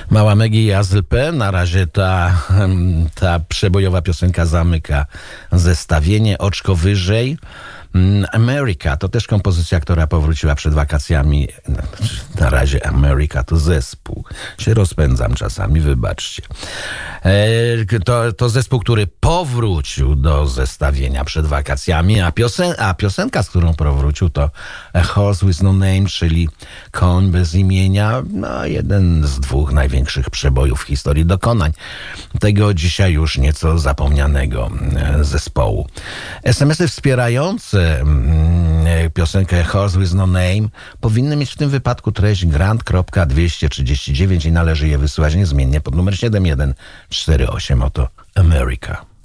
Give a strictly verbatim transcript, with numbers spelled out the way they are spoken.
Mała Megi i Azlpe. Na razie ta, ta przebojowa piosenka zamyka zestawienie. Oczko wyżej. America to też kompozycja, która powróciła przed wakacjami. Na razie America to zespół. Się rozpędzam czasami, wybaczcie. To, to zespół, który powrócił do zestawienia przed wakacjami, a, piosen a piosenka, z którą powrócił, to A Horse with No Name, czyli Koń bez imienia. No, jeden z dwóch największych przebojów w historii dokonań tego dzisiaj już nieco zapomnianego zespołu. es em esy wspierające piosenkę Horse with No Name powinny mieć w tym wypadku treść grant kropka dwieście trzydzieści dziewięć i należy je wysyłać niezmiennie pod numer siedem jeden cztery osiem. Oto America.